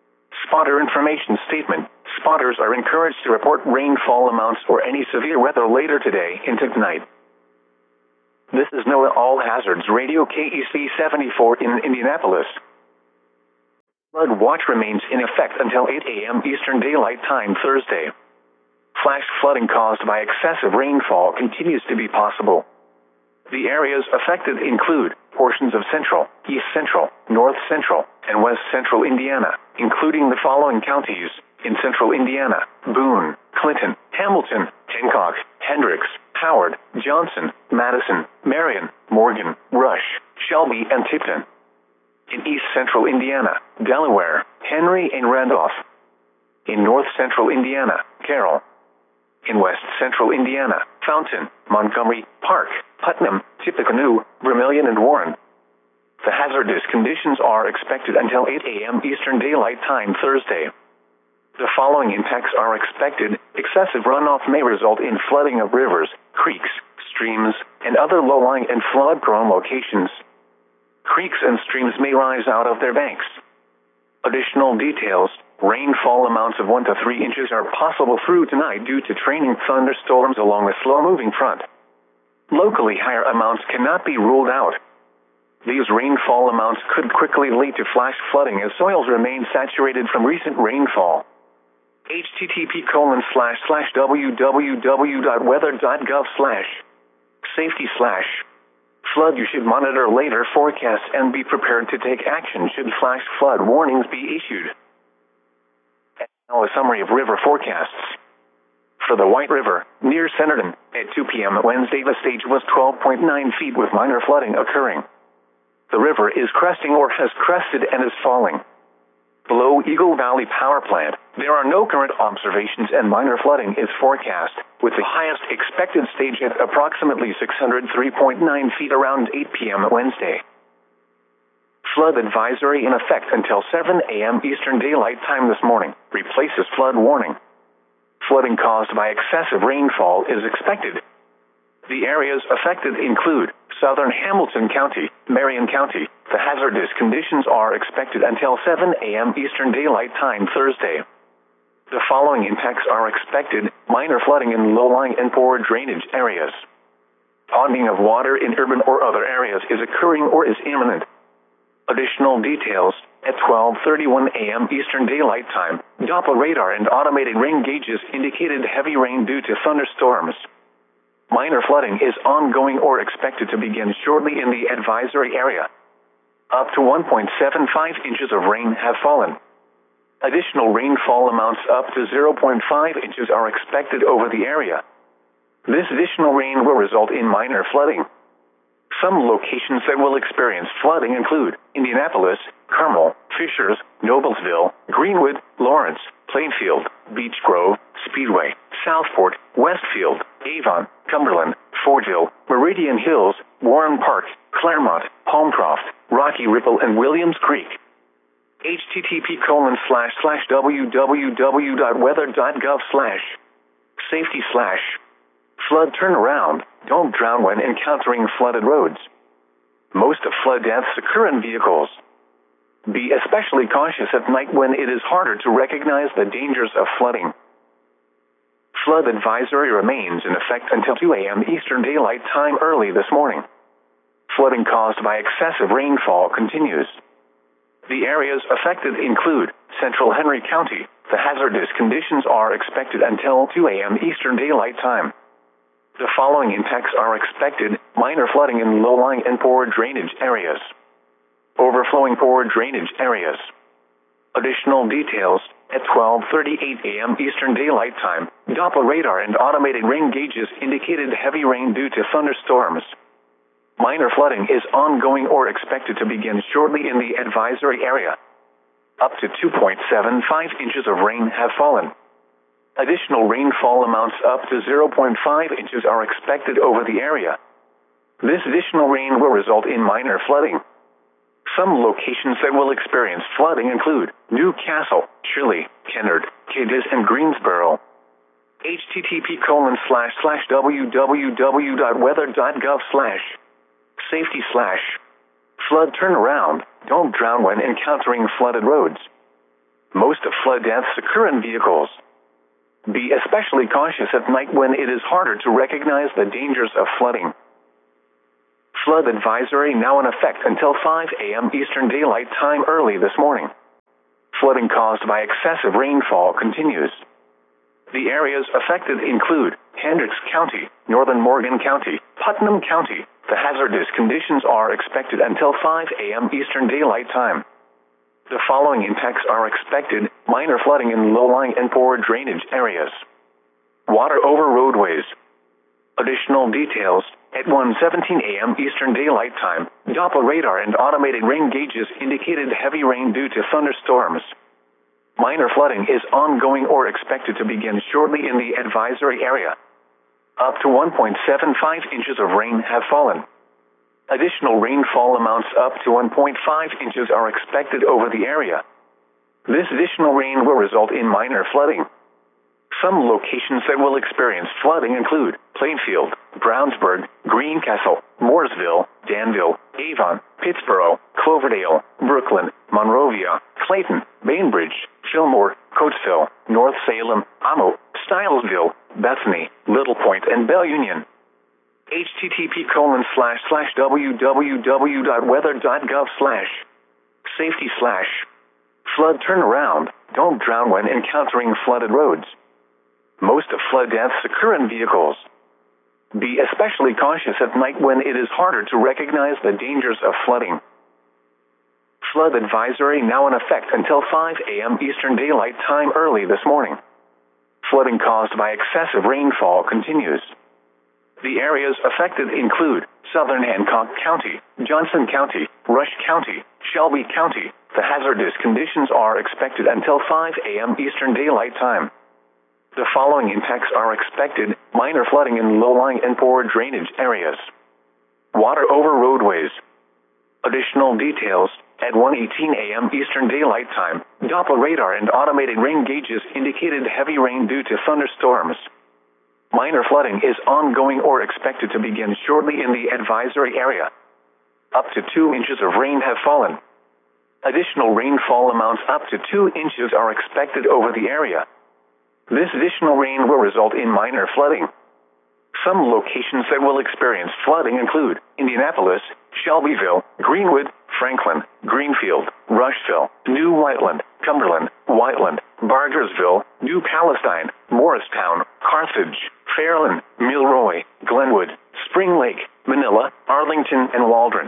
Spotter information statement. Spotters are encouraged to report rainfall amounts or any severe weather later today into tonight. This is NOAA All Hazards Radio KEC 74 in Indianapolis. Flood watch remains in effect until 8 a.m. Eastern Daylight Time Thursday. Flash flooding caused by excessive rainfall continues to be possible. The areas affected include portions of central, east central, north central, and west central Indiana, including the following counties: in central Indiana: Boone, Clinton, Hamilton, Hancock, Hendricks, Howard, Johnson, Madison, Marion, Morgan, Rush, Shelby, and Tipton. In east central Indiana: Delaware, Henry, and Randolph. In north central Indiana: Carroll. In west central Indiana: Fountain, Montgomery, Park, Putnam, Tippecanoe, Vermilion, and Warren. The hazardous conditions are expected until 8 a.m. Eastern Daylight Time Thursday. The following impacts are expected. Excessive runoff may result in flooding of rivers, creeks, streams, and other low-lying and flood-prone locations. Creeks and streams may rise out of their banks. Additional details: rainfall amounts of 1 to 3 inches are possible through tonight due to trailing thunderstorms along a slow-moving front. Locally, higher amounts cannot be ruled out. These rainfall amounts could quickly lead to flash flooding as soils remain saturated from recent rainfall. http://www.weather.gov/safety/flood. You should monitor later forecasts and be prepared to take action should flash flood warnings be issued. And now a summary of river forecasts. For the White River, near Centerton, at 2 p.m. Wednesday, the stage was 12.9 feet with minor flooding occurring. The river is cresting or has crested and is falling. Below Eagle Valley Power Plant, there are no current observations and minor flooding is forecast, with the highest expected stage at approximately 603.9 feet around 8 p.m. Wednesday. Flood advisory in effect until 7 a.m. Eastern Daylight Time this morning replaces flood warning. Flooding caused by excessive rainfall is expected. The areas affected include southern Hamilton County, Marion County. The hazardous conditions are expected until 7 a.m. Eastern Daylight Time Thursday. The following impacts are expected: minor flooding in low-lying and poor drainage areas. Ponding of water in urban or other areas is occurring or is imminent. Additional details: at 12:31 a.m. Eastern Daylight Time, Doppler radar and automated rain gauges indicated heavy rain due to thunderstorms. Minor flooding is ongoing or expected to begin shortly in the advisory area. Up to 1.75 inches of rain have fallen. Additional rainfall amounts up to 0.5 inches are expected over the area. This additional rain will result in minor flooding. Some locations that will experience flooding include Indianapolis, Carmel, Fishers, Noblesville, Greenwood, Lawrence, Plainfield, Beech Grove, Speedway, Southport, Westfield, Avon, Cumberland, Fortville, Meridian Hills, Warren Park, Claremont, Holmcroft, Rocky Ripple, and Williams Creek. http://www.weather.gov/safety/flood turnaround. Don't drown when encountering flooded roads. Most of flood deaths occur in vehicles. Be especially cautious at night when it is harder to recognize the dangers of flooding. Flood advisory remains in effect until 2 a.m. Eastern Daylight Time early this morning. Flooding caused by excessive rainfall continues. The areas affected include central Henry County. The hazardous conditions are expected until 2 a.m. Eastern Daylight Time. The following impacts are expected: minor flooding in low-lying and poor drainage areas. Overflowing poor drainage areas. Additional details: at 12:38 a.m. Eastern Daylight Time, Doppler radar and automated rain gauges indicated heavy rain due to thunderstorms. Minor flooding is ongoing or expected to begin shortly in the advisory area. Up to 2.75 inches of rain have fallen. Additional rainfall amounts up to 0.5 inches are expected over the area. This additional rain will result in minor flooding. Some locations that will experience flooding include New Castle, Shirley, Kennard, Cadiz, and Greensboro. http://www.weather.gov/safety/flood turnaround. Don't drown when encountering flooded roads. Most flood deaths occur in vehicles. Be especially cautious at night when it is harder to recognize the dangers of flooding. Flood advisory now in effect until 5 a.m. Eastern Daylight Time early this morning. Flooding caused by excessive rainfall continues. The areas affected include Hendricks County, Northern Morgan County, Putnam County. The hazardous conditions are expected until 5 a.m. Eastern Daylight Time. The following impacts are expected: minor flooding in low-lying and poor drainage areas. Water over roadways. Additional details: at 1:17 a.m. Eastern Daylight Time, Doppler radar and automated rain gauges indicated heavy rain due to thunderstorms. Minor flooding is ongoing or expected to begin shortly in the advisory area. Up to 1.75 inches of rain have fallen. Additional rainfall amounts up to 1.5 inches are expected over the area. This additional rain will result in minor flooding. Some locations that will experience flooding include Plainfield, Brownsburg, Greencastle, Mooresville, Danville, Avon, Pittsboro, Cloverdale, Brooklyn, Monrovia, Clayton, Bainbridge, Fillmore, Coatesville, North Salem, Amo, Stylesville, Bethany, Little Point, and Bell Union. http://www.weather.gov/safety/flood turnaround. Don't drown when encountering flooded roads. Most flood deaths occur in vehicles. Be especially cautious at night when it is harder to recognize the dangers of flooding. Flood advisory now in effect until 5 a.m. Eastern Daylight Time early this morning. Flooding caused by excessive rainfall continues. The areas affected include Southern Hancock County, Johnson County, Rush County, Shelby County. The hazardous conditions are expected until 5 a.m. Eastern Daylight Time. The following impacts are expected: minor flooding in low-lying and poor drainage areas. Water over roadways. Additional details: at 1:18 a.m. Eastern Daylight Time, Doppler radar and automated rain gauges indicated heavy rain due to thunderstorms. Minor flooding is ongoing or expected to begin shortly in the advisory area. Up to 2 inches of rain have fallen. Additional rainfall amounts up to 2 inches are expected over the area. This additional rain will result in minor flooding. Some locations that will experience flooding include Indianapolis, Shelbyville, Greenwood, Franklin, Greenfield, Rushville, New Whiteland, Cumberland, Whiteland, Bargersville, New Palestine, Morristown, Carthage, Fairland, Milroy, Glenwood, Spring Lake, Manila, Arlington, and Waldron.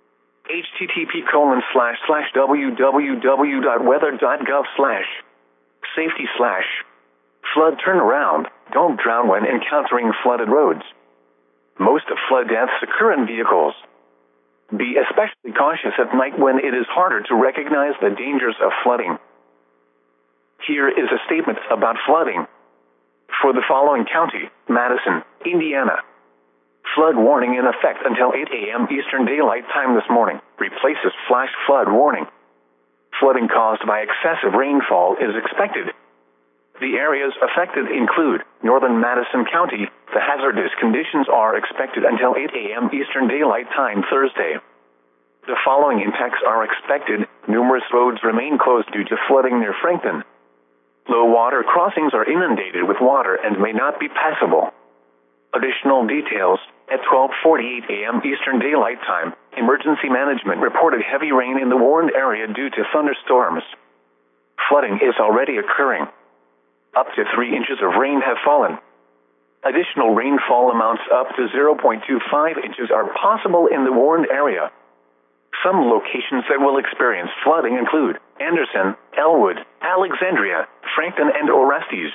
http://www.weather.gov/safety/flood turnaround. Don't drown when encountering flooded roads. Most flood deaths occur in vehicles. Be especially cautious at night when it is harder to recognize the dangers of flooding. Here is a statement about flooding. For the following county: Madison, Indiana. Flood warning in effect until 8 a.m. Eastern Daylight Time this morning. Replaces flash flood warning. Flooding caused by excessive rainfall is expected. The areas affected include Northern Madison County. The hazardous conditions are expected until 8 a.m. Eastern Daylight Time Thursday. The following impacts are expected: numerous roads remain closed due to flooding near Frankton. Low water crossings are inundated with water and may not be passable. Additional details: at 12:48 a.m. Eastern Daylight Time, Emergency Management reported heavy rain in the warned area due to thunderstorms. Flooding is already occurring. Up to 3 inches of rain have fallen. Additional rainfall amounts up to 0.25 inches are possible in the warned area. Some locations that will experience flooding include Anderson, Elwood, Alexandria, Frankton, and Orestes.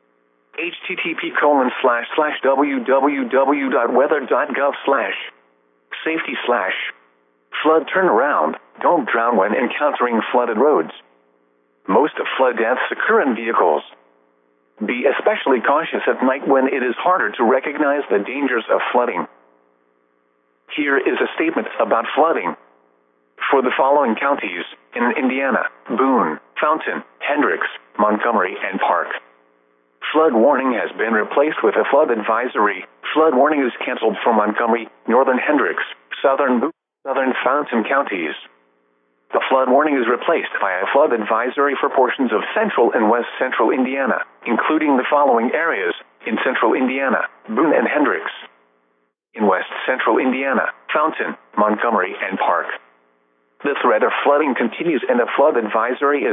http://www.weather.gov/safety/flood turnaround. Don't drown when encountering flooded roads. Most flood deaths occur in vehicles. Be especially cautious at night when it is harder to recognize the dangers of flooding. Here is a statement about flooding. For the following counties in Indiana: Boone, Fountain, Hendricks, Montgomery, and Park. Flood warning has been replaced with a flood advisory. Flood warning is canceled for Montgomery, Northern Hendricks, Southern Boone, Southern Fountain counties. The flood warning is replaced by a flood advisory for portions of central and west central Indiana, including the following areas: in central Indiana, Boone and Hendricks; in west central Indiana, Fountain, Montgomery, and Park. The threat of flooding continues and a flood advisory is